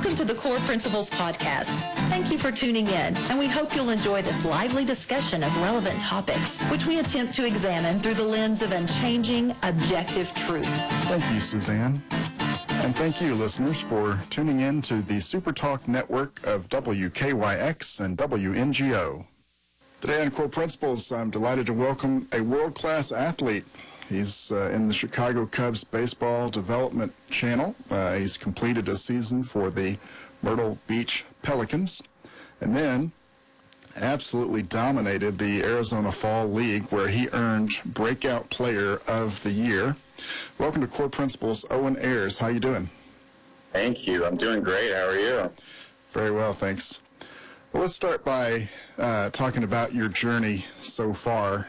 Welcome to the Core Principles Podcast. Thank you for tuning in, and we hope you'll enjoy this lively discussion of relevant topics, which we attempt to examine through the lens of unchanging, objective truth. Thank you, Suzanne. And thank you, listeners, for tuning in to the Super Talk network of WKYX and WNGO. Today on Core Principles, I'm delighted to welcome a world-class athlete. He's in the Chicago Cubs baseball development channel. He's completed a season for the Myrtle Beach Pelicans, and then absolutely dominated the Arizona Fall League, where he earned Breakout Player of the Year. Welcome to Core Principles, Owen Ayers. How you doing? Thank you. I'm doing great. How are you? Very well, thanks. Well, let's start by talking about your journey so far.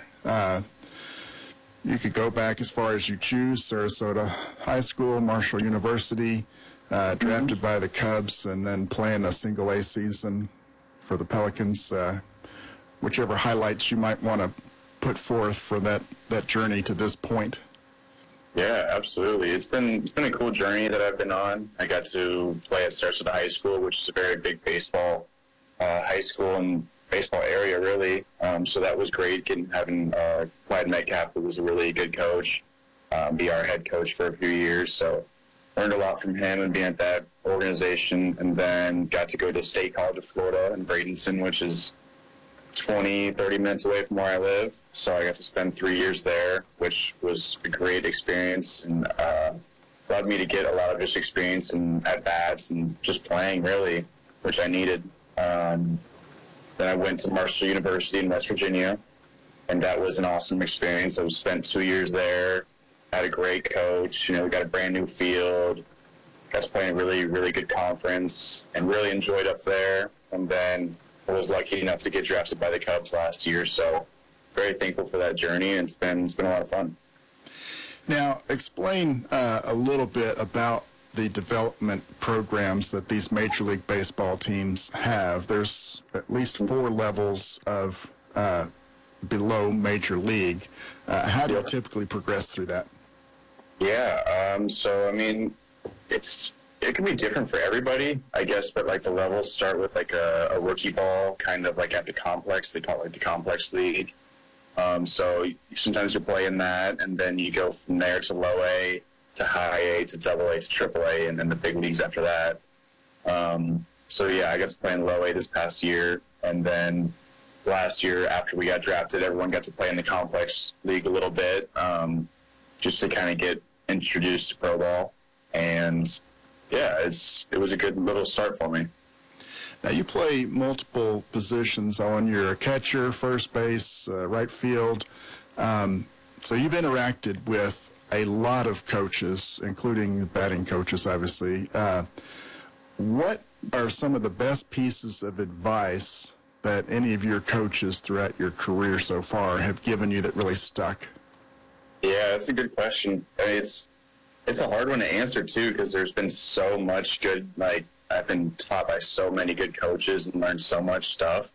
You could go back as far as you choose: Sarasota High School, Marshall University, drafted by the Cubs, and then playing a single A season for the Pelicans. Whichever highlights you might want to put forth for that journey to this point. Yeah, absolutely. It's been a cool journey that I've been on. I got to play at Sarasota High School, which is a very big baseball high school and baseball area, really. So that was great, having Clyde Metcalf, who was a really good coach, be our head coach for a few years. So learned a lot from him and being at that organization, and then got to go to State College of Florida in Bradenton, which is 20-30 minutes away from where I live. So I got to spend 3 years there, which was a great experience, and allowed me to get a lot of just experience and at-bats and just playing, really, which I needed. Then I went to Marshall University in West Virginia, and that was an awesome experience. I spent 2 years there, had a great coach, we got a brand new field, got to play in a really, really good conference, and really enjoyed up there. And then I was lucky enough to get drafted by the Cubs last year, so very thankful for that journey, and it's been a lot of fun. Now, explain a little bit about the development programs that these Major League Baseball teams have. There's at least 4 levels of below Major League. How do you typically progress through that? Yeah, so I mean, it can be different for everybody, I guess, but like the levels start with like a rookie ball, kind of like at the complex. They call it like the complex league. So sometimes you're playing that, and then you go from there to low A, to high A, to double A, to triple A, and then the big leagues after that. So yeah, I got to play in low A this past year, and then last year after we got drafted, everyone got to play in the complex league a little bit, just to kind of get introduced to pro ball. And yeah, it was a good little start for me. Now, you play multiple positions. You're a catcher, first base, right field. So you've interacted with a lot of coaches, including batting coaches, obviously. What are some of the best pieces of advice that any of your coaches throughout your career so far have given you that really stuck? Yeah, that's a good question. I mean, it's a hard one to answer, too, because there's been so much good, I've been taught by so many good coaches and learned so much stuff.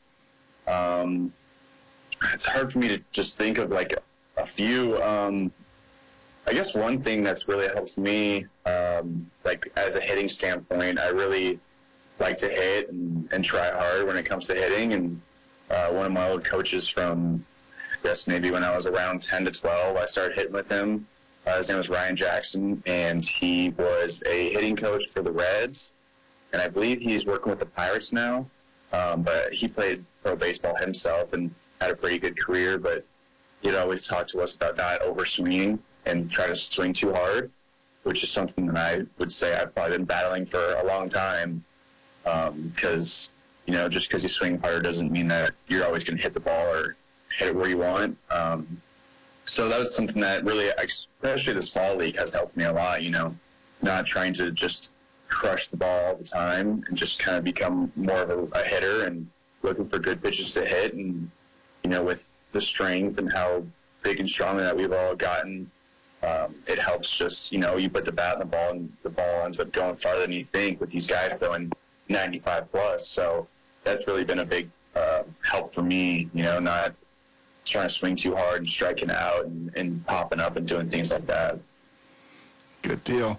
It's hard for me to just think of, a few. I guess one thing that's really helped me, as a hitting standpoint, I really like to hit and try hard when it comes to hitting. And one of my old coaches from, I guess maybe when I was around 10 to 12, I started hitting with him. His name was Ryan Jackson, and he was a hitting coach for the Reds. And I believe he's working with the Pirates now. But he played pro baseball himself and had a pretty good career. But he'd always talk to us about not overswinging and try to swing too hard, which is something that I would say I've probably been battling for a long time. Because, just because you swing harder doesn't mean that you're always going to hit the ball or hit it where you want. So that was something that really, especially this fall league, has helped me a lot, not trying to just crush the ball all the time and just kind of become more of a hitter and looking for good pitches to hit. And, with the strength and how big and strong that we've all gotten, it helps just, you put the bat in the ball and the ball ends up going farther than you think with these guys throwing 95 plus. So that's really been a big help for me, not trying to swing too hard and striking out and popping up and doing things like that. Good deal.